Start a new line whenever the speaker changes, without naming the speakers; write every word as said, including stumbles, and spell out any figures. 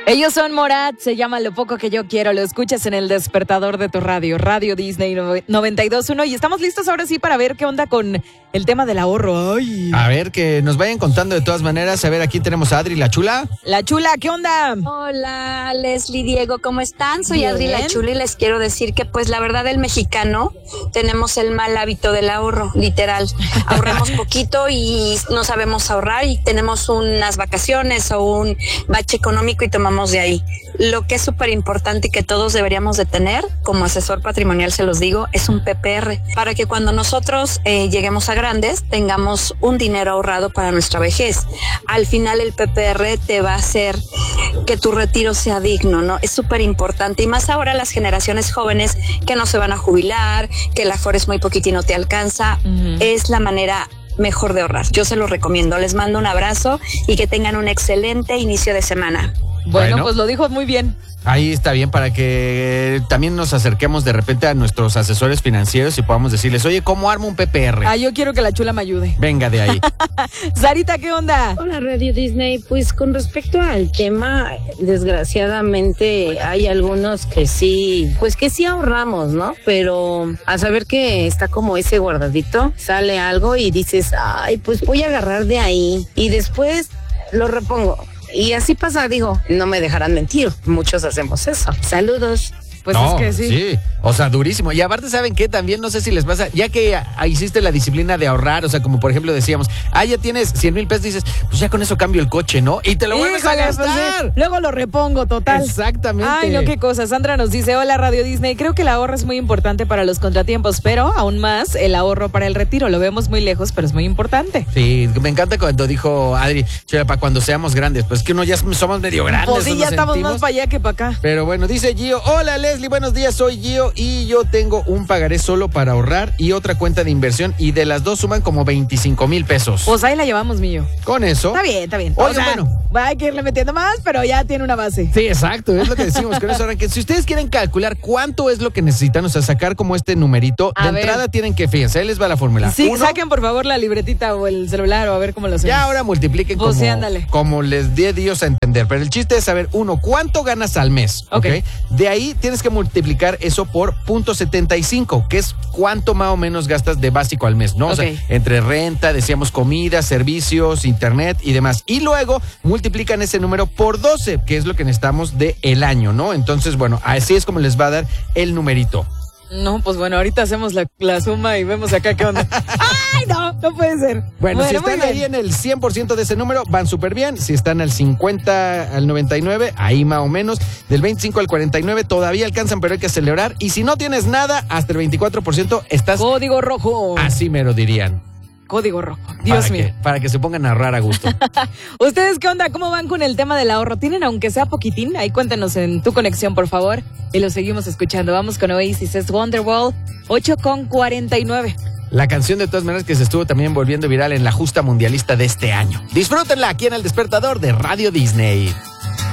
Ellos son Morat, se llama Lo Poco Que Yo Quiero, lo escuchas en el despertador de tu radio, Radio Disney noventa y dos punto uno, y estamos listos ahora sí para ver qué onda con el tema del ahorro. Ay.
A ver, que nos vayan contando de todas maneras. A ver, aquí tenemos a Adri, la chula.
La chula, ¿qué onda?
Hola, Leslie, Diego, ¿cómo están? Soy
Bien.
Adri, la chula, y les quiero decir que pues la verdad el mexicano tenemos el mal hábito del ahorro, literal. Ahorramos poquito y no sabemos ahorrar y tenemos unas vacaciones o un bache económico y tomamos de ahí. Lo que es súper importante y que todos deberíamos de tener, como asesor patrimonial se los digo, es un P P R, para que cuando nosotros eh, lleguemos a grandes tengamos un dinero ahorrado para nuestra vejez. Al final el P P R te va a hacer que tu retiro sea digno, ¿no? Es súper importante, y más ahora las generaciones jóvenes que no se van a jubilar, que el aforo es muy poquito y no te alcanza, uh-huh. Es la manera mejor de ahorrar. Yo se los recomiendo. Les mando un abrazo y que tengan un excelente inicio de semana.
Bueno, bueno, pues lo dijo muy bien.
Ahí está bien, para que también nos acerquemos de repente a nuestros asesores financieros y podamos decirles, oye, ¿cómo armo un P P R?
Ah, yo quiero que la chula me ayude.
Venga de ahí.
Sarita, ¿qué onda?
Hola, Radio Disney. Pues con respecto al tema, desgraciadamente hay algunos que sí, pues que sí ahorramos, ¿no? Pero a saber que está como ese guardadito, sale algo y dices, ay, pues voy a agarrar de ahí y después lo repongo. Y así pasa, digo, no me dejarán mentir, muchos hacemos eso. Saludos.
Pues
no,
es que sí.
Sí, o sea, durísimo. Y aparte, ¿saben qué? También no sé si les pasa, ya que hiciste la disciplina de ahorrar, o sea, como por ejemplo decíamos, ah, ya tienes cien mil pesos, dices, pues ya con eso cambio el coche, ¿no? Y te lo vuelves
Híjole,
a gastar.
Pues, sí. Luego lo repongo, total.
Exactamente.
Ay, no, qué cosa. Sandra nos dice, hola Radio Disney, creo que el ahorro es muy importante para los contratiempos, pero aún más el ahorro para el retiro. Lo vemos muy lejos, pero es muy importante.
Sí, me encanta cuando dijo Adri, para cuando seamos grandes, pues que uno ya somos medio grandes.
Pues sí, ya estamos sentimos más para allá que para acá.
Pero bueno, dice Gio, hola Leslie, buenos días, soy Gio y yo tengo un pagaré solo para ahorrar y otra cuenta de inversión, y de las dos suman como veinticinco mil pesos.
Pues ahí la llevamos, mío.
Con eso.
Está bien, está bien.
Oye,
o sea,
bueno.
Hay que irle metiendo más, pero ya tiene una base.
Sí, exacto, es lo que decimos con eso. Ahora, que si ustedes quieren calcular cuánto es lo que necesitan, o sea, sacar como este numerito,
a
de
ver.
entrada tienen que, fíjense, ahí les va la fórmula.
Sí,
Uno,
saquen por favor la libretita o el celular o a ver cómo lo hacemos.
ya ahora multipliquen
pues
como,
sí, ándale.
como les dé Dios a entender. Pero el chiste es saber, uno, ¿cuánto ganas al mes? ¿Ok?
Ok.
De ahí tienes que multiplicar eso por punto setenta y cinco, que es cuánto más o menos gastas de básico al mes, ¿no? O
Ok.
sea, entre renta, decíamos comida, servicios, internet y demás. Y luego multiplican ese número por doce, que es lo que necesitamos de el año, ¿no? Entonces, bueno, así es como les va a dar el numerito.
No, pues bueno, ahorita hacemos la, la suma y vemos acá qué onda. ¡Ay, no! No puede ser.
Bueno, si
muy
están
bien.
ahí en el cien por ciento de ese número, van súper bien. Si están al cincuenta, al noventa y nueve, ahí más o menos. Del veinticinco al cuarenta y nueve todavía alcanzan, pero hay que celebrar. Y si no tienes nada, hasta el veinticuatro por ciento estás
Código rojo.
así mero dirían.
Código rojo. Dios
para
mío.
Que, para que se pongan a ahorrar a gusto.
¿Ustedes qué onda? ¿Cómo van con el tema del ahorro? ¿Tienen aunque sea poquitín? Ahí cuéntanos en tu conexión, por favor. Y lo seguimos escuchando. Vamos con Oasis, es Wonderwall, ocho con cuarenta y nueve.
La canción de todas maneras que se estuvo también volviendo viral en la justa mundialista de este año. Disfrútenla aquí en El Despertador de Radio Disney.